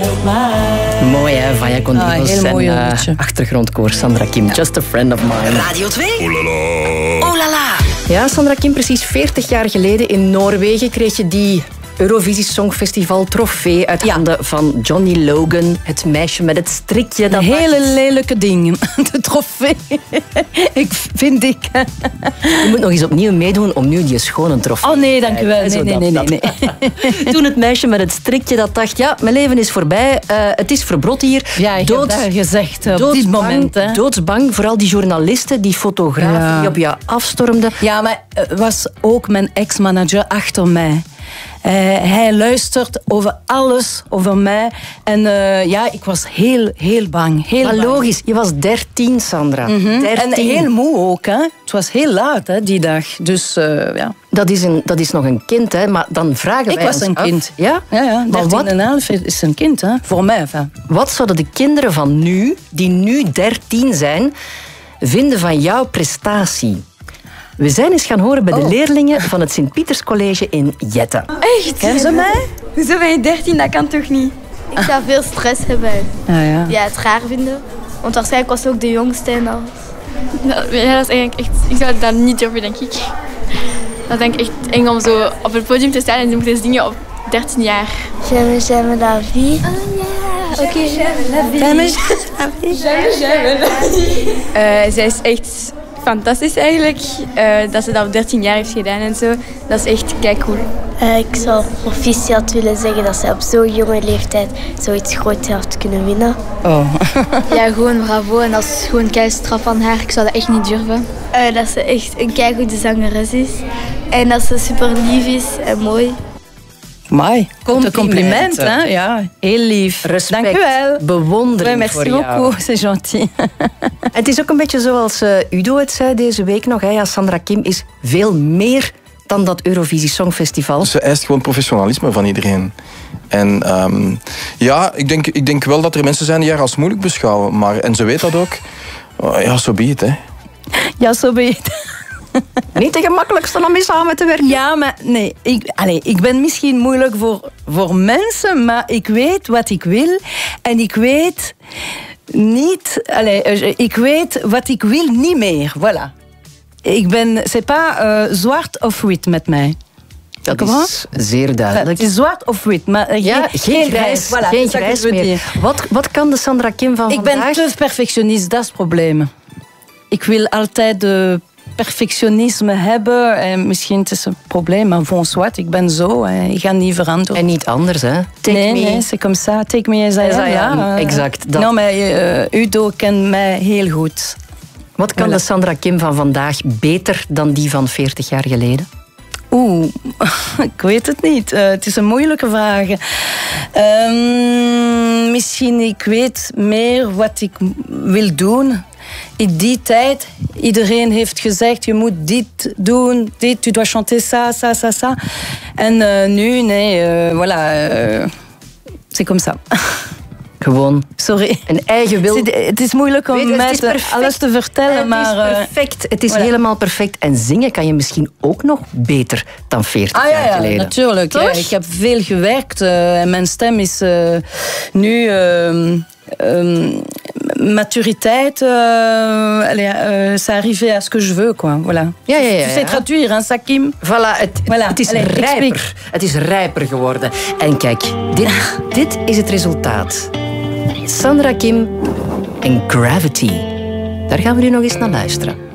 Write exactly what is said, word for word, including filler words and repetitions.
Mooi hè, Vaya con Ah, Dios heel en mooi uh, liedje. achtergrondkoor Sandra Kim, ja. Just a friend of mine. Radio twee. Oh la la. Oh la la. Ja, Sandra Kim, precies veertig jaar geleden in Noorwegen kreeg je die Eurovisie Songfestival trofee uit Ja. handen van Johnny Logan. Het meisje met het strikje. Dat Een hele wacht. lelijke ding. De trofee. Ik vind ik. Je moet nog eens opnieuw meedoen om nu die schone trofee Oh nee, dank u wel. Zo Nee, nee, dat, nee, dat. nee. nee. Toen het meisje met het strikje dat dacht, ja, mijn leven is voorbij. Uh, het is verbrot hier. Ja, ik Doods- heb dat gezegd op doodsbang, dit moment. Hè. Doodsbang, vooral die journalisten, die fotografen Ja. die op je afstormden. Ja, maar er was ook mijn ex-manager achter mij. Uh, hij luistert over alles, over mij. En uh, ja, ik was heel, heel bang. Heel Maar bang. logisch, je was dertien, Sandra. Mhm. dertien. En heel moe ook. Hè. Het was heel laat hè, die dag. Dus uh, ja. Dat is, een, dat is nog een kind, hè? Maar dan vragen Ik wij was ons een af, kind. Ja? Ja, ja. Maar dertien wat, en een half is een kind, hè. Voor mij. Enfin. wat zouden de kinderen van nu, die nu dertien zijn, vinden van jouw prestatie? We zijn eens gaan horen bij de Oh. leerlingen van het Sint-Pieterscollege in Jette. Echt? Kennen ze mij? Hoezo ben je dertien? Dat kan toch niet? Ik zou veel stress hebben. Ja, ja. Ja, het raar vinden. Want waarschijnlijk was ze ook de jongste en alles. Nou, ja, dat is eigenlijk echt... Ik zou dat niet durven, denk ik. Dat denk ik echt eng om zo op het podium te staan en ze moeten zingen op dertien jaar. J'aime, j'aime la vie. Oh ja, oké. Uh, zij is echt fantastisch eigenlijk. Uh, dat ze dat op dertien jaar heeft gedaan en zo. Dat is echt keicool. Uh, ik zou proficiat willen zeggen dat zij op zo'n jonge leeftijd zoiets groots had kunnen winnen. Oh. Ja, gewoon bravo. En dat is gewoon keistraf van haar. Ik zou dat echt niet durven. Uh, dat ze echt een keigoede zangeres is. En dat ze super lief is en mooi. Mooi. Een compliment, Complimenten. hè? Ja, heel lief. Respect, Dank u wel. bewondering Ouais, voor merci jou. beaucoup, c'est gentil. Het is ook een beetje zoals uh, Udo het zei deze week nog. Hè. Ja, Sandra Kim is veel meer dan dat Eurovisie Songfestival. Ze eist gewoon professionalisme van iedereen. En um, ja, ik denk, ik denk wel dat er mensen zijn die haar als moeilijk beschouwen. Maar, en ze weet dat ook. Oh, ja, zo be het, hè. Ja, zo ben je het. Niet de gemakkelijkste om mee samen te werken. Ja, maar nee. Ik, allez, ik ben misschien moeilijk voor, voor mensen, maar ik weet wat ik wil. En ik weet niet... Allez, ik weet wat ik wil niet meer. Voilà. Ik ben... C'est pas uh, zwart of wit met mij. Dat is zeer duidelijk. Het is zwart of wit, maar uh, Ja, geen, geen grijs, Voilà, geen dat grijs ik meer. dire. Wat, wat kan de Sandra Kim van Ik vandaag? ben te perfectionist, dat is het probleem. Ik wil altijd de perfectionisme hebben. En misschien het is een probleem, maar bon, soit, ik ben zo. En ik ga niet veranderen. En niet anders, hè? Take nee, me. nee, c'est comme ça. Take me as I am. As I am, Ja, exact, dat. Nou, maar uh, Udo kent mij heel goed. Wat kan Voilà. de Sandra Kim van vandaag beter dan die van veertig jaar geleden? Oeh, ik weet het niet. Uh, het is een moeilijke vraag. Um, misschien ik weet meer wat ik wil doen. In die tijd, iedereen heeft gezegd, je moet dit doen, dit, tu dois chanter ça, ça, ça, ça. En uh, nu, nee, uh, voilà, uh, c'est comme ça. Gewoon Sorry. een eigen wil. Het, het is moeilijk om Weet je, het mij is te- perfect. alles te vertellen, het maar... is uh, perfect. Het is voilà. helemaal perfect. En zingen kan je misschien ook nog beter dan veertig Ah jaar ja, ja geleden. natuurlijk. Ja, Toch? ik heb veel gewerkt uh, en mijn stem is uh, nu... Uh, um, maturiteit, uh, allez, uh, c'est arrivé à ce que je veux, quoi. Voilà. Ja, ja, ja, Tu sais ja. traduire, hein, Sakim? Voilà, het, Voilà. het is Allez, rijper. explique. Het is rijper geworden. En kijk, dit, dit is het resultaat. Sandra Kim en Gravity. Daar gaan we nu nog eens naar luisteren.